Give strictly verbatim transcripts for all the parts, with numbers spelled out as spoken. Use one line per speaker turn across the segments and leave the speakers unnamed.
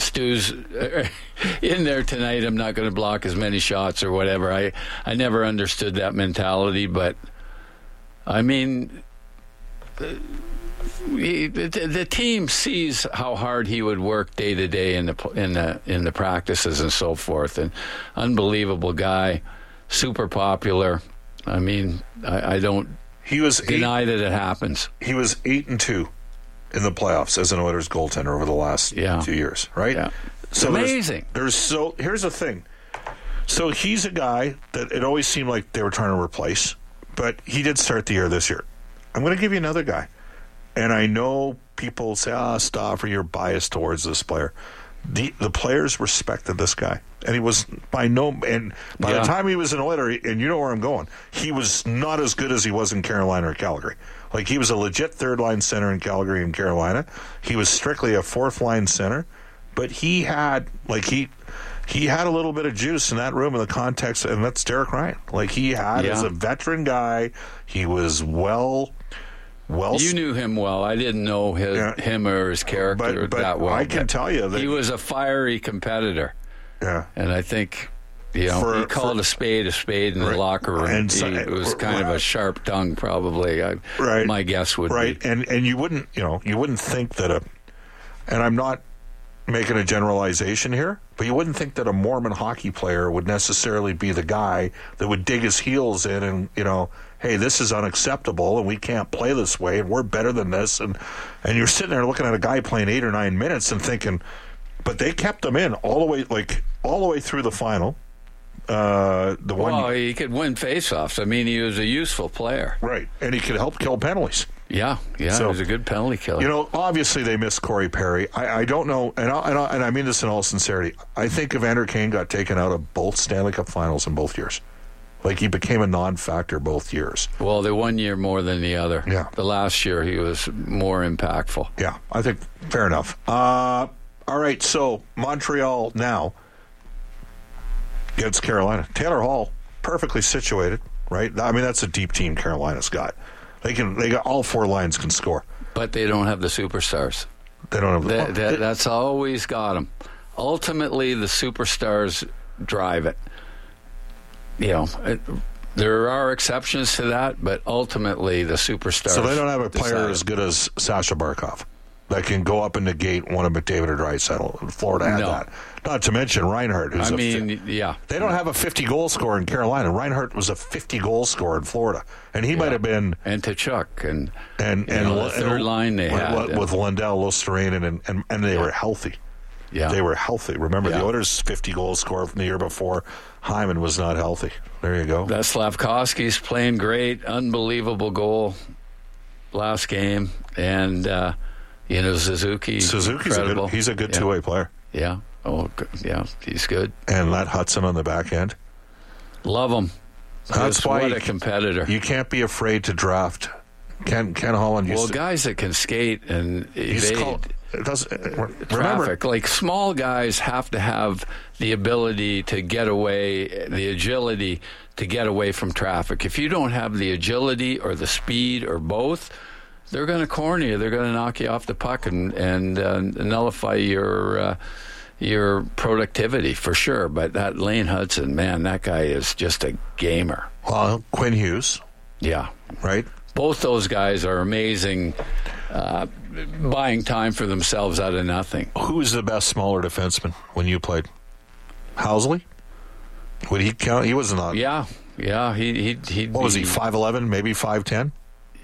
Stu's in there tonight, I'm not going to block as many shots or whatever. I, I never understood that mentality, but, I mean, the, the, the team sees how hard he would work day to day in the in the in the practices and so forth. And unbelievable guy, super popular. I mean, I, I don't
he was
deny
eight,
that it happens.
He was eight and two in the playoffs as an Oilers goaltender over the last
yeah.
two years, right?
Yeah.
So
amazing.
There's, there's so here's the thing. So he's a guy that it always seemed like they were trying to replace, but he did start the year this year. I'm going to give you another guy. And I know people say, ah, oh, Stauffer, you're biased towards this player. The the players respected this guy. And he was by no, and by
yeah.
the time he was an Oiler, and you know where I'm going, he was not as good as he was in Carolina or Calgary. Like, he was a legit third-line center in Calgary and Carolina. He was strictly a fourth-line center. But he had, like, he... He had a little bit of juice in that room in the context, and that's Derek Ryan. Like, he had,
yeah.
as a veteran guy, he was well... Well,
you knew him well. I didn't know his,
yeah.
him or his character
but, but
that well.
I can tell you that
he was a fiery competitor.
Yeah,
and I think you know
for,
he called
for,
a spade a spade in
right,
the locker room.
And
he,
so,
it was kind
right,
of a sharp tongue, probably. I,
right,
my guess would
right.
be
Right, and and you wouldn't you know you wouldn't think that a, and I'm not making a generalization here, but you wouldn't think that a Mormon hockey player would necessarily be the guy that would dig his heels in and, you know, hey, this is unacceptable and we can't play this way and we're better than this. And, and you're sitting there looking at a guy playing eight or nine minutes and thinking, but they kept him in all the way, like all the way through the final. Uh, the one,
well, he could win faceoffs. I mean, he was a useful player.
Right, and he could help kill penalties.
Yeah, yeah, so, he was a good penalty killer.
You know, obviously they missed Corey Perry. I, I don't know, and I, and, I, and I mean this in all sincerity. I think Evander Kane got taken out of both Stanley Cup finals in both years. Like, he became a non-factor both years.
Well, the one year more than the other.
Yeah.
The last year he was more impactful.
Yeah, I think fair enough. Uh, all right, so Montreal now against Carolina. Taylor Hall, perfectly situated, right? I mean, that's a deep team Carolina's got. They can. They got all four lines can score,
but they don't have the superstars.
They don't have. The,
that, that, that's always got them. Ultimately, the superstars drive it. You know, it, there are exceptions to that, but ultimately, the superstars.
So they don't have a player as good as Sasha Barkov that can go up and negate one of McDavid or Draisaitl. Florida had
no.
that. Not to mention Reinhart, who's
I
a
mean,
fi-
yeah.
They don't have a fifty-goal scorer in Carolina. Reinhart was a fifty-goal scorer in Florida. And he
yeah.
might have been...
And Tkachuk. And,
and,
and
and
the third
and,
line they
with,
had.
With Lundell, Luostarinen, and, and, and they
yeah.
were healthy.
Yeah.
They were healthy. Remember,
yeah.
the Oilers' fifty-goal scorer from the year before, Hyman, was not healthy. There you go.
That Slavkovsky's playing great. Unbelievable goal last game. And... uh You know, Suzuki.
Suzuki's a good, he's a good
yeah.
two-way player.
Yeah. Oh, yeah. He's good.
And Matt Hudson on the back end.
Love him.
That's
Just
why
what
you,
a competitor.
You can't be afraid to draft. Ken Ken Holland used
well,
to,
guys that can skate and evade
called, it does, remember,
traffic. Like, small guys have to have the ability to get away, the agility to get away from traffic. If you don't have the agility or the speed or both, they're going to corner you. They're going to knock you off the puck and and uh, nullify your uh, your productivity for sure. But that Lane Hudson, man, that guy is just a gamer.
Well, Quinn Hughes,
yeah,
right.
Both those guys are amazing, uh, buying time for themselves out of nothing.
Who was the best smaller defenseman when you played? Housley? Would he count? He wasn't on.
Yeah, yeah. He he he.
What was he? five eleven, maybe five ten.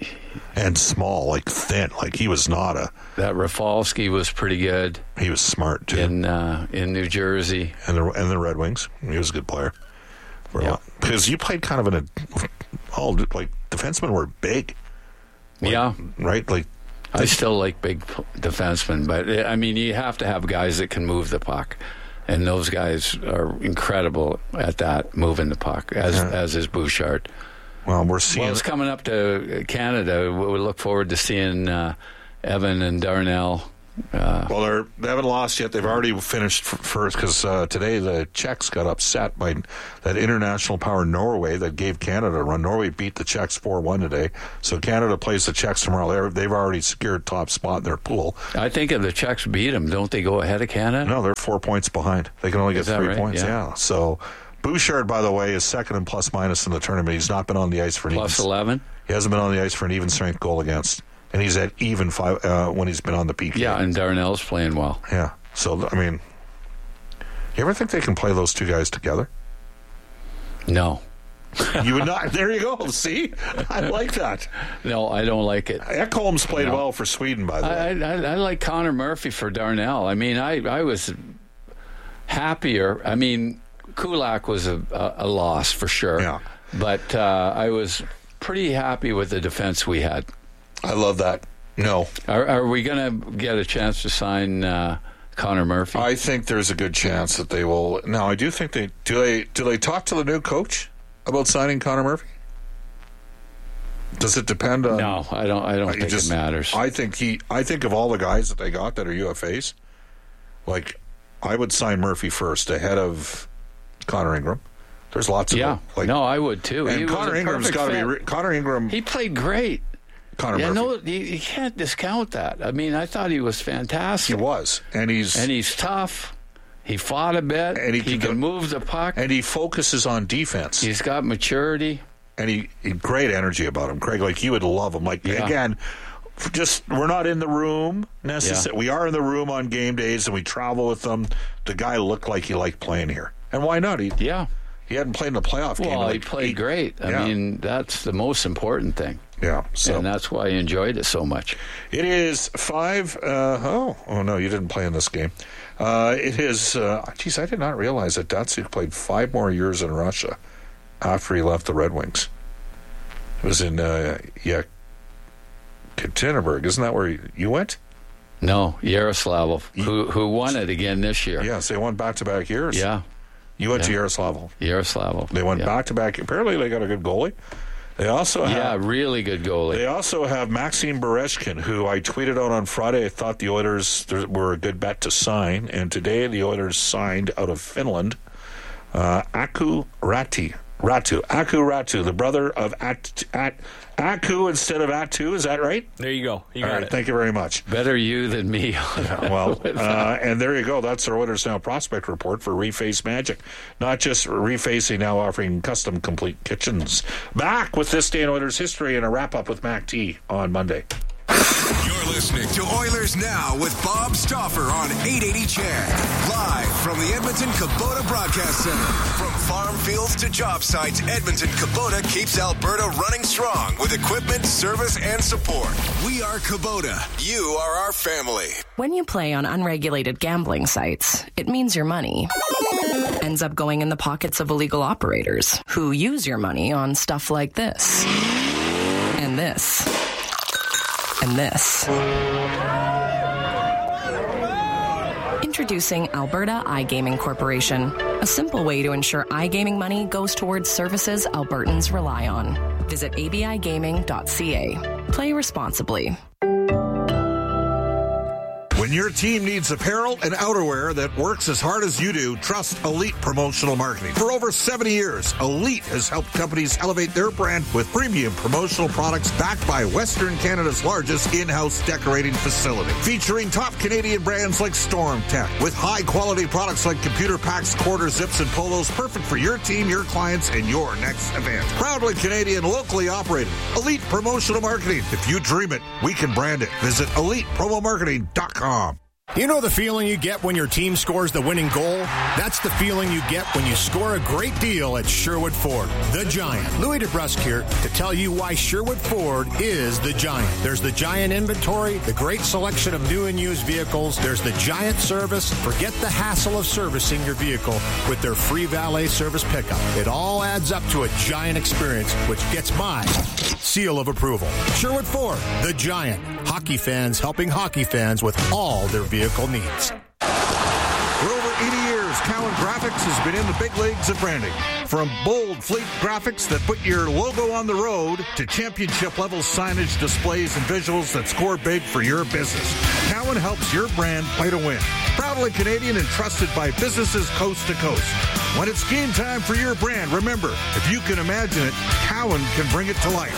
And small, like thin, like he was not a.
That Rafalski was pretty good.
He was smart too.
In uh, in New Jersey
and the and the Red Wings. He was a good player. For
yeah.
Because you played kind of in a all like defensemen were big. Like,
yeah.
Right. Like
I still like big defensemen, but I mean you have to have guys that can move the puck, and those guys are incredible at that, moving the puck. As
yeah.
as is Bouchard.
Well, we're seeing.
Well, it's coming up to Canada. We look forward to seeing uh, Evan and Darnell Uh,
well, they're, they haven't lost yet. They've already finished f- first because uh, today the Czechs got upset by that international power Norway that gave Canada a run. Norway beat the Czechs four one today. So Canada plays the Czechs tomorrow. They're, they've already secured top spot in their pool.
I think if the Czechs beat them, don't they go ahead of Canada?
No, they're four points behind. They can only get
Is that
three
right?
points.
Yeah.
Yeah. So Bouchard, by the way, is second in plus minus in the tournament. He's not been on the ice for an
Plus
even,
eleven?
He hasn't been on the ice for an even strength goal against. And he's at even five uh, when he's been on the P K.
Yeah, and Darnell's playing well.
Yeah. So, I mean, you ever think they can play those two guys together?
No.
You would not. There you go. See? I like that.
No, I don't like it.
Ekholm's played
No.
well for Sweden, by the
I,
way.
I, I like Connor Murphy for Darnell. I mean, I, I was happier. I mean, Kulak was a, a, a loss for sure.
Yeah.
But uh, I was pretty happy with the defense we had.
I love that. No.
Are, are we going to get a chance to sign uh, Connor Murphy?
I think there's a good chance that they will. Now, I do think they do. They do they talk to the new coach about signing Connor Murphy? Does it depend on?
no, I don't. I don't
You
think
just-
it matters.
I think he. I think of all the guys that they got that are U F As, like I would sign Murphy first ahead of Connor Ingram. There's lots of
yeah,
them. Like,
no, I would too.
and
He was
Connor
a
Ingram's
perfect
got to be.
fit.
Re- Connor Ingram.
He played great.
Connor
Yeah,
Murphy.
no, you, you can't discount that. I mean, I thought he was
He
fantastic.
was, and he's
And he's tough. He fought a bit.
And he
he
can
can
go-
move the puck.
and he focuses on defense.
He's got maturity.
and he, he great energy about him, Craig. Like you would love him. Like
Yeah.
again, just we're not in the room necessarily. We are in the room on game days, and we travel with them. The guy looked like he liked playing here, and why not? He
Yeah.
he hadn't played in a playoff game. in
Well, he
like
played
eight-
great. I
Yeah.
mean, that's the most important thing.
Yeah, so
And that's why I enjoyed it so much.
it is five. Uh, oh, oh no, you didn't play in this game. Uh, it is. Uh, geez, I did not realize that Datsuk played five more years in Russia after he left the Red Wings. It was in uh, yeah, Ekaterinburg. Isn't that where you went?
No, Yaroslavl, who who won it again this year.
Yes, they won back to back years.
Yeah,
You went to
Yeah.
Yaroslavl.
Yaroslavl.
They went
yeah.
back to back. Apparently, they got a good goalie. They also
Yeah,
have,
really good goalie.
they also have Maxim Berezhkin, who I tweeted out on Friday. I thought the Oilers were a good bet to sign, and today the Oilers signed out of Finland uh, Aku Ratu. Ratu. Aku Ratu, the brother of At, At Aku instead of Atu. Is that right?
There you go. You
All
got
right.
it.
Thank you very much.
Better you than me.
Well, uh, and there you go. That's our Oilers Now prospect report for Reface Magic. Not just refacing, now offering custom complete kitchens. Back with this day in Oilers history and a wrap up with Mac T on Monday.
You're listening to Oilers Now with Bob Stauffer on eight eighty C H E D. Live from the Edmonton Kubota Broadcast Center. From farm fields to job sites, Edmonton Kubota keeps Alberta running strong with equipment, service, and support. We are Kubota. You are our family.
When you play on unregulated gambling sites, it means your money ends up going in the pockets of illegal operators who use your money on stuff like this and this. And this. Introducing Alberta iGaming Corporation, a simple way to ensure iGaming money goes towards services Albertans rely on. Visit a b i gaming dot c a. Play responsibly.
When your team needs apparel and outerwear that works as hard as you do, trust Elite Promotional Marketing. For over seventy years, Elite has helped companies elevate their brand with premium promotional products backed by Western Canada's largest in-house decorating facility. Featuring top Canadian brands like Storm Tech, with high-quality products like computer packs, quarter zips, and polos, perfect for your team, your clients, and your next event. Proudly Canadian, locally operated. Elite Promotional Marketing. If you dream it, we can brand it. Visit elite promo marketing dot com.
You know the feeling you get when your team scores the winning goal? That's the feeling you get when you score a great deal at Sherwood Ford, the Giant. Louis DeBrusque here to tell you why Sherwood Ford is the Giant. There's the Giant inventory, the great selection of new and used vehicles. There's the Giant service. Forget the hassle of servicing your vehicle with their free valet service pickup. It all adds up to a Giant experience, which gets my seal of approval. Sherwood Ford, the Giant. Hockey fans helping hockey fans with all their vehicle needs.
For over eighty years, Cowan Graphics has been in the big leagues of branding. From bold fleet graphics that put your logo on the road to championship-level signage, displays, and visuals that score big for your business, Cowan helps your brand play to win. Proudly Canadian and trusted by businesses coast to coast. When it's game time for your brand, remember, if you can imagine it, Cowan can bring it to life.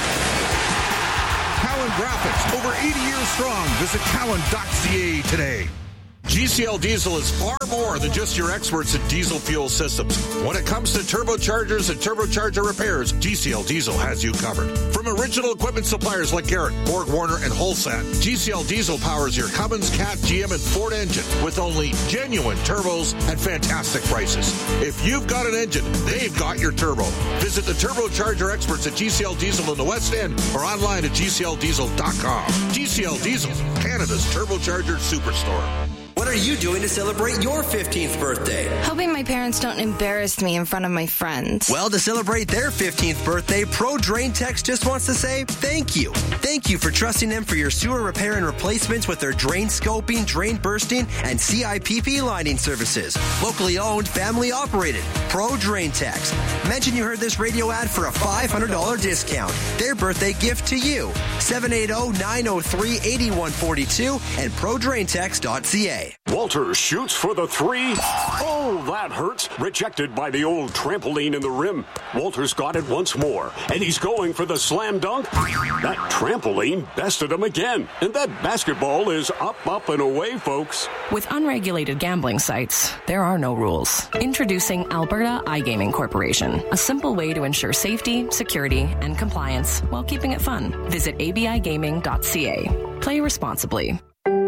Cowan Graphics, over eighty years strong. Visit cowan dot c a today. G C L Diesel is far more than just your experts in diesel fuel systems. When it comes to turbochargers and turbocharger repairs, G C L Diesel has you covered. From original equipment suppliers like Garrett, Borg Warner, and Holsat, G C L Diesel powers your Cummins, Cat, G M, and Ford engine with only genuine turbos and fantastic prices. If you've got an engine, they've got your turbo. Visit the turbocharger experts at G C L Diesel in the West End or online at G C L diesel dot com. G C L Diesel, Canada's turbocharger superstore.
What are you doing to celebrate your fifteenth birthday?
Hoping my parents don't embarrass me in front of my friends.
Well, to celebrate their fifteenth birthday, Pro Drain Techs just wants to say thank you. Thank you for trusting them for your sewer repair and replacements with their drain scoping, drain bursting, and C I P P lining services. Locally owned, family operated. Pro Drain Techs. Mention you heard this radio ad for a five hundred dollars discount. Their birthday gift to you. seven eight zero, nine zero three, eight one four two and pro drain techs dot c a.
Walter shoots for the three. Oh, that hurts. Rejected by the old trampoline in the rim. Walter's got it once more, and he's going for the slam dunk. That trampoline bested him again, and that basketball is up, up, and away, folks.
With unregulated gambling sites, there are no rules. Introducing Alberta iGaming Corporation, a simple way to ensure safety, security, and compliance while keeping it fun. Visit a b i gaming dot c a. Play responsibly.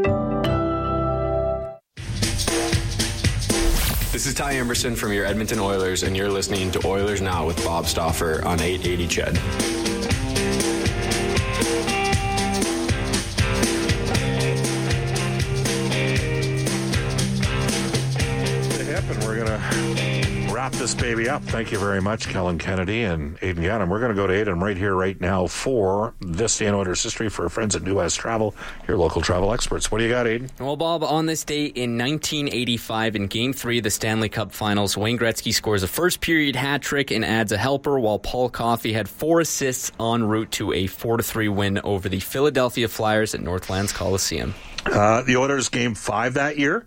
This is Ty Emerson from your Edmonton Oilers, and you're listening to Oilers Now with Bob Stauffer on eight eighty C H E D.
And we're going to wrap this baby up. Thank you very much, Kellen Kennedy and Aidan Gaddam. We're going to go to Aidan right here, right now, for this day in Oilers history for our friends at New West Travel, your local travel experts. What do you got, Aidan?
Well, Bob, on this day in nineteen eighty-five, in Game three of the Stanley Cup Finals, Wayne Gretzky scores a first-period hat trick and adds a helper, while Paul Coffey had four assists en route to a four to three win over the Philadelphia Flyers at Northlands Coliseum.
Uh, the Oilers Game five that year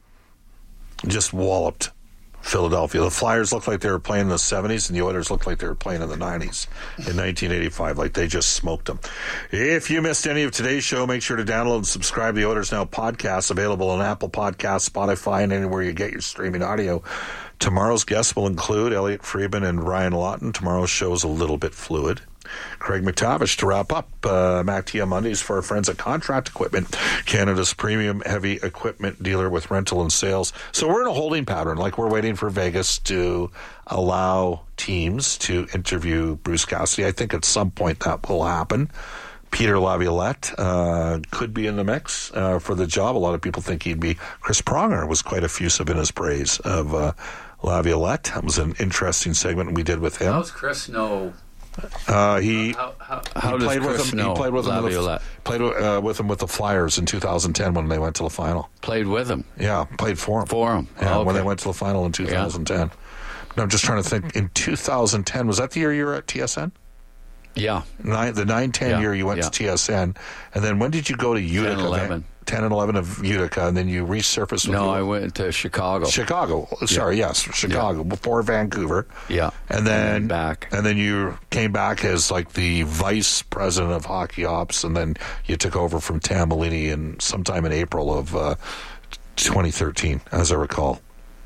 just walloped Philadelphia. The Flyers looked like they were playing in the seventies, and the Oilers looked like they were playing in the nineties in nineteen eighty-five, like they just smoked them. If you missed any of today's show, make sure to download and subscribe to the Oilers Now podcast, available on Apple Podcasts, Spotify, and anywhere you get your streaming audio. Tomorrow's guests will include Elliot Friedman and Ryan Lawton. Tomorrow's show is a little bit fluid. Craig McTavish to wrap up uh, MacTia Mondays for our friends at Contract Equipment, Canada's premium heavy equipment dealer with rental and sales. So we're in a holding pattern, like we're waiting for Vegas to allow teams to interview Bruce Cassidy. I think at some point that will happen. Peter Laviolette uh, could be in the mix uh, for the job. A lot of people think he'd be. Chris Pronger was quite effusive in his praise of uh, Laviolette. That was an interesting segment we did with him.
How's Chris know?
Uh, he
how, how, how
he
does
played
Chris
with him.
know
He played with him. With
Laviolette?
the, played uh, with him with the Flyers in two thousand ten when they went to the final.
Played with him.
Yeah, played for him.
For him.
Yeah,
oh, okay.
when they went to the final in two thousand ten. Yeah. No, I'm just trying to think. In two thousand ten, was that the year you were at T S N?
Yeah.
Nine, the nine ten
yeah.
year you went
yeah.
to T S N, and then when did you go to Utica?
ten eleven.
ten and eleven of Utica, and then you resurfaced with
No,
you.
I went to Chicago.
Chicago. Sorry,
yeah.
yes, Chicago,
yeah.
before Vancouver.
Yeah.
And then,
and then back.
And then you came back as like the vice president of hockey ops, and then you took over from Tamalini in sometime in April of uh, twenty thirteen, as I recall.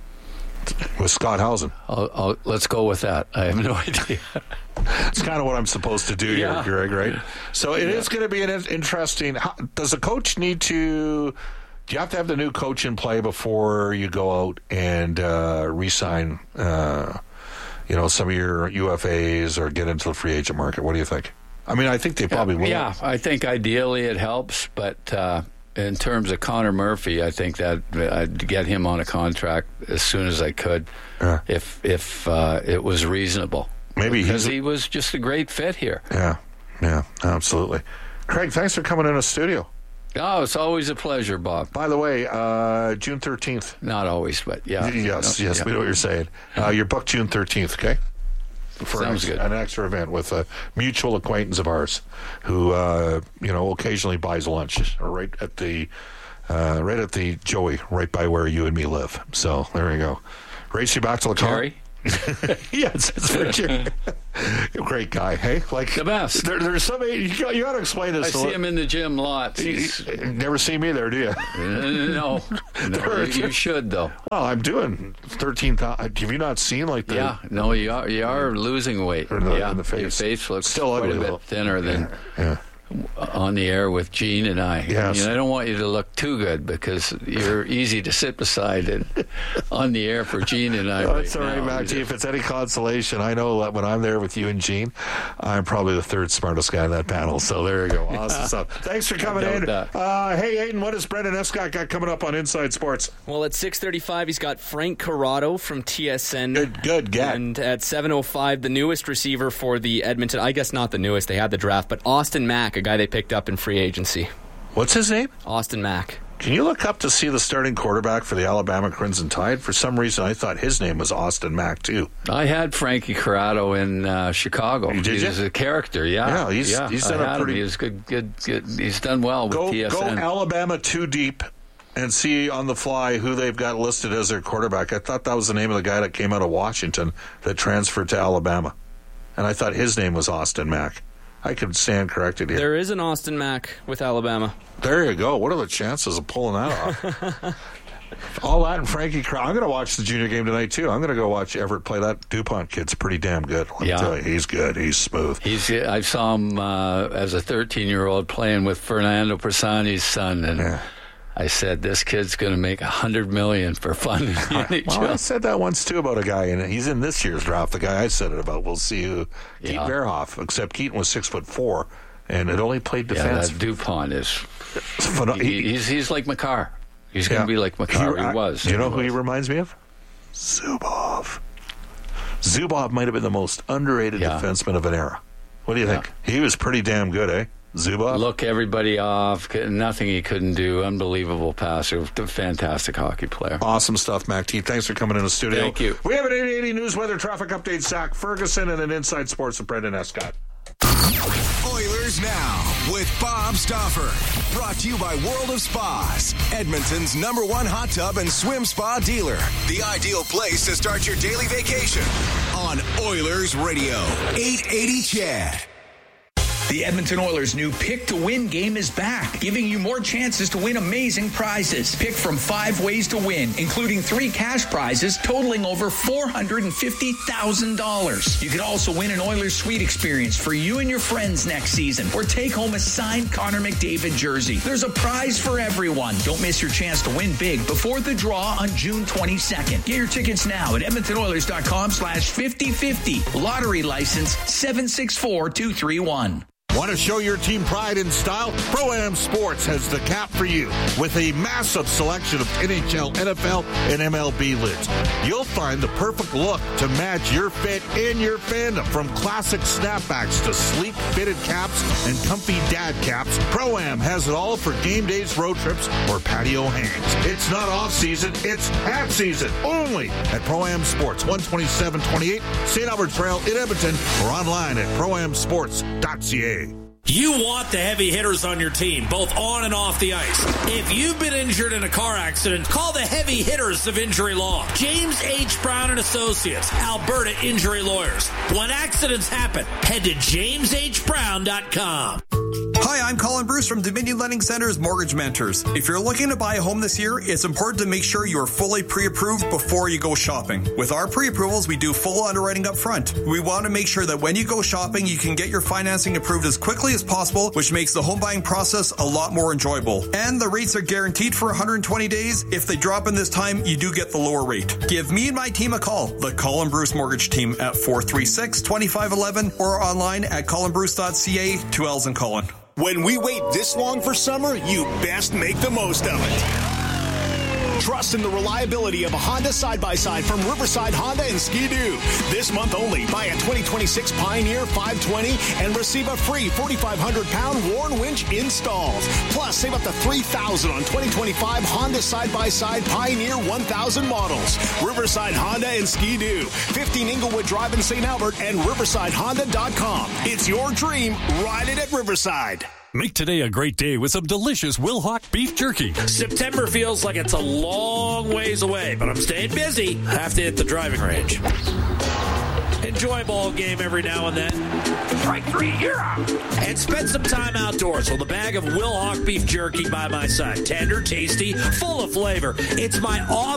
With Scott Housen.
I'll, I'll, let's go with that. I have no idea.
It's kind of what I'm supposed to do
yeah.
here, Greg, right? So it yeah. is going to be an interesting... How, does the coach need to... Do you have to have the new coach in play before you go out and uh, re-sign uh, you know, some of your U F As or get into the free agent market? What do you think? I mean, I think they probably
yeah,
will.
Yeah, I think ideally it helps, but... Uh, in terms of Connor Murphy, I think that I'd get him on a contract as soon as I could, yeah. if if uh, it was reasonable.
Maybe
because
he's a,
he was just a great fit here.
Yeah, yeah, absolutely. Craig, thanks for coming in the studio.
Oh, it's always a pleasure, Bob.
By the way, uh, June thirteenth.
Not always, but yeah.
Yes,
no,
yes,
yeah.
we know what you're saying. Uh, you're booked June thirteenth, okay? For
Sounds
an,
good.
An extra event with a mutual acquaintance of ours who, uh, you know, occasionally buys lunch right at the, uh, right at the Joey, right by where you and me live. So there you go. Race you back to the car.
Jerry?
Yes, it's for Jerry. Great guy, hey? Like
the best.
There, there's somebody you got, you got to explain this.
I
to
see
look.
him in the gym lots.
You, you never see me there, do you?
no, no you, you should though.
Well, I'm doing thirteen thousand. Have you not seen like the?
Yeah, no, you are you are losing weight.
In the,
yeah,
in the face.
Your face looks
Still
quite
ugly,
a bit
though.
thinner than
Yeah. yeah.
on the air with Gene and I.
Yes.
You know, I don't want you to look too good because you're easy to sit beside and on the air for Gene and I.
No,
right
it's all right,
now.
Mac G. If it's any consolation, I know that when I'm there with you and Gene, I'm probably the third smartest guy in that panel. So there you go. Awesome stuff. Thanks for coming in. Uh, hey, Aiden, what has Brendan Escott got coming up on Inside Sports?
Well, at six thirty-five, he's got Frank Corrado from T S N.
Good, good get.
And at seven oh five, the newest receiver for the Edmonton, I guess not the newest, they had the draft, but Austin Mack, a guy they picked up in free agency.
What's his name?
Austin Mack.
Can you look up to see the starting quarterback for the Alabama Crimson Tide? For some reason, I thought his name was Austin Mack, too.
I had Frankie Corrado in uh, Chicago.
Did
He's
you?
a character, yeah.
Yeah, he's-
yeah,
he's
I
done a
had him.
pretty-
He's good, good, good. He's done well with
Go,
T S
go
N.
Alabama too deep and see on the fly who they've got listed as their quarterback. I thought that was the name of the guy that came out of Washington that transferred to Alabama. And I thought his name was Austin Mack. I could stand corrected here.
There is an Austin Mack with Alabama.
There you go. What are the chances of pulling that off? All that and Frankie Crow. I'm going to watch the junior game tonight, too. I'm going to go watch Everett play. That DuPont kid's pretty damn good. Let me
Yeah.
tell you, he's good. He's smooth.
He's. I saw him uh, as a thirteen-year-old playing with Fernando Persani's son, and
Yeah.
I said, "This kid's going to make a hundred million for fun in the N H L."
Well, I said that once, too, about a guy, and he's in this year's draft. The guy I said it about. We'll see who.
Yeah.
Keaton Verhoff, except Keaton was six foot four, and it only played
Yeah,
defense.
that DuPont is.
Phen-
He, he's he's like McCarr. He's going to be like McCarr. He,
I-
was.
You know who
was.
he reminds me of? Zubov. Zubov might have been the most underrated
Yeah.
defenseman of an era. What do you
Yeah.
think? He was pretty damn good, eh? Zubov?
Look everybody off. Nothing he couldn't do. Unbelievable passer. Fantastic hockey player.
Awesome stuff, Mac T. Thanks for coming in the studio.
Thank you.
We have an eighty eighty News Weather Traffic Update, Zach Ferguson, and an Inside Sports with Brendan Escott.
Oilers Now with Bob Stauffer. Brought to you by World of Spas, Edmonton's number one hot tub and swim spa dealer. The ideal place to start your daily vacation on Oilers Radio. eight eighty C H E D.
The Edmonton Oilers' new Pick to Win game is back, giving you more chances to win amazing prizes. Pick from five ways to win, including three cash prizes totaling over four hundred fifty thousand dollars. You could also win an Oilers suite experience for you and your friends next season, or take home a signed Connor McDavid jersey. There's a prize for everyone. Don't miss your chance to win big before the draw on June twenty-second. Get your tickets now at edmonton oilers dot com slash fifty fifty. Lottery license seven six four two three one.
Want to show your team pride and style? Pro-Am Sports has the cap for you with a massive selection of N H L, N F L, and M L B lids. You'll find the perfect look to match your fit and your fandom. From classic snapbacks to sleek fitted caps and comfy dad caps, Pro-Am has it all for game days, road trips, or patio hangs. It's not off-season, it's hat season. Only at Pro-Am Sports, one twenty-seven twenty-eight Saint Albert Trail in Edmonton, or online at pro am sports dot c a.
You want the heavy hitters on your team, both on and off the ice. If you've been injured in a car accident, call the heavy hitters of Injury Law. James H. Brown and Associates, Alberta Injury Lawyers. When accidents happen, head to james h brown dot com.
Hi, I'm Colin Bruce from Dominion Lending Center's Mortgage Mentors. If you're looking to buy a home this year, it's important to make sure you are fully pre-approved before you go shopping. With our pre-approvals, we do full underwriting up front. We want to make sure that when you go shopping, you can get your financing approved as quickly as possible, which makes the home buying process a lot more enjoyable. And the rates are guaranteed for one hundred twenty days. If they drop in this time, you do get the lower rate. Give me and my team a call, the Colin Bruce Mortgage Team, at four three six, two five one one or online at colin bruce dot c a. Two L's in Colin.
When we wait this long for summer, you best make the most of it.
Trust in the reliability of a Honda side-by-side from Riverside Honda and Ski-Doo. This month only, buy a twenty twenty-six Pioneer five twenty and receive a free forty-five hundred pound Warn winch installed. Plus, save up to three thousand dollars on twenty twenty-five Honda side-by-side Pioneer one thousand models. Riverside Honda and Ski-Doo. fifteen Inglewood Drive in Saint Albert and riverside honda dot com. It's your dream. Ride it at Riverside.
Make today a great day with some delicious Wilhauk beef jerky.
September feels like it's a long ways away, but I'm staying busy. Have to hit the driving range. Enjoy a ball game every now and then. Strike three, you're out. And spend some time outdoors with a bag of Wilhauk beef jerky by my side. Tender, tasty, full of flavor. It's my off